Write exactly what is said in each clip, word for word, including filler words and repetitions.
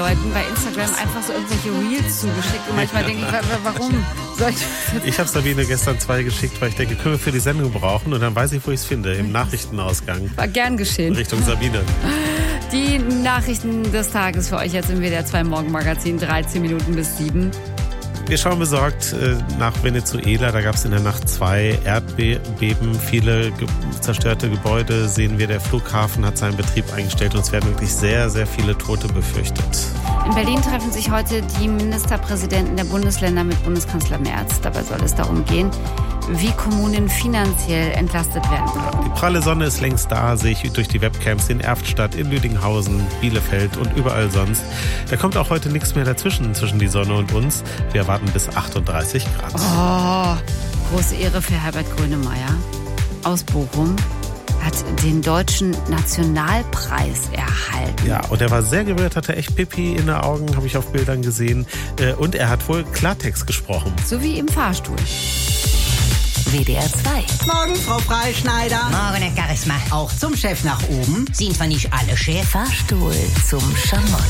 Leuten bei Instagram einfach so irgendwelche Reels zugeschickt und manchmal denke ich, warum soll ich das? Ich habe Sabine gestern zwei geschickt, weil ich denke, können wir für die Sendung brauchen und dann weiß ich, wo ich es finde, im Nachrichtenausgang. War gern geschehen. Richtung Sabine. Die Nachrichten des Tages für euch jetzt im W D R zwei Morgenmagazin, dreizehn Minuten bis sieben. Wir schauen besorgt äh, nach Venezuela. Da gab es in der Nacht zwei Erdbeben, viele ge- zerstörte Gebäude. Sehen wir, der Flughafen hat seinen Betrieb eingestellt und es werden wirklich sehr, sehr viele Tote befürchtet. In Berlin treffen sich heute die Ministerpräsidenten der Bundesländer mit Bundeskanzler Merz. Dabei soll es darum gehen, wie Kommunen finanziell entlastet werden können. Die pralle Sonne ist längst da, sehe ich durch die Webcams in Erftstadt, in Lüdinghausen, Bielefeld und überall sonst. Da kommt auch heute nichts mehr dazwischen, zwischen die Sonne und uns. Wir erwarten bis achtunddreißig Grad. Oh, große Ehre für Herbert Grönemeyer aus Bochum. Hat den Deutschen Nationalpreis erhalten. Ja, und er war sehr gerührt, hatte echt Pipi in den Augen, habe ich auf Bildern gesehen. Und er hat wohl Klartext gesprochen. So wie im Fahrstuhl. W D R zwei. Morgen, Frau Freischneider. Morgen, Herr Charisma. Auch zum Chef nach oben. Sind wir nicht alle Chef? Fahrstuhl zum Schamott.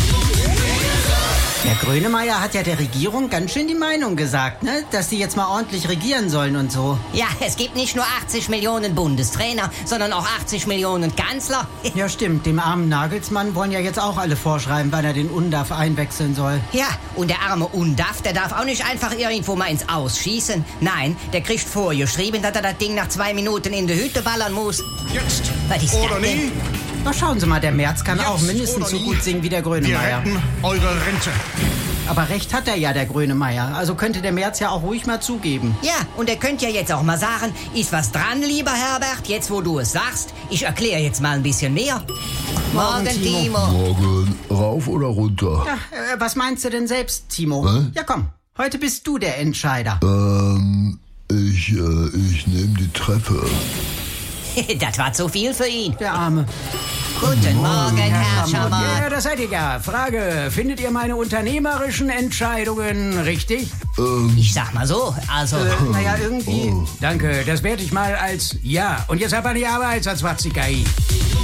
Der Grönemeyer hat ja der Regierung ganz schön die Meinung gesagt, ne? Dass die jetzt mal ordentlich regieren sollen und so. Ja, es gibt nicht nur achtzig Millionen Bundestrainer, sondern auch achtzig Millionen Kanzler. Ja, stimmt. Dem armen Nagelsmann wollen ja jetzt auch alle vorschreiben, wann er den Undaf einwechseln soll. Ja, und der arme Undaf, der darf auch nicht einfach irgendwo mal ins Ausschießen. Nein, der kriegt vorgeschrieben, dass er das Ding nach zwei Minuten in die Hütte ballern muss. Jetzt Was ist oder das denn? nie. Na, schauen Sie mal, der Merz kann Jetzt auch mindestens oder so nie. gut singen wie der Wir Grönemeyer. retten eure Rente. Aber recht hat er ja, der Grönemeyer. Also könnte der Merz ja auch ruhig mal zugeben. Ja, und er könnte ja jetzt auch mal sagen, ist was dran, lieber Herbert, jetzt wo du es sagst. Ich erkläre jetzt mal ein bisschen mehr. Morgen, Morgen, Timo. Timo. Morgen, rauf oder runter? Ja, äh, was meinst du denn selbst, Timo? Hä? Ja, komm. Heute bist du der Entscheider. Ähm, ich, äh, ich nehme die Treppe. Das war zu viel für ihn. Der Arme. Guten Morgen, Herr Schammer. Ja, das seid ihr ja. Frage, findet ihr meine unternehmerischen Entscheidungen richtig? Ähm, Ich sag mal so, also... Äh, naja, irgendwie. Danke, das werte ich mal als Ja. Und jetzt ab an die Arbeit, als Watzika.